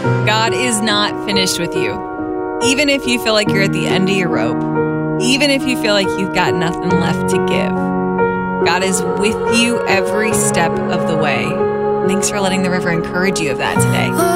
God is not finished with you. Even if you feel like you're at the end of your rope, even if you feel like you've got nothing left to give, God is with you every step of the way. Thanks for letting the river encourage you of that today.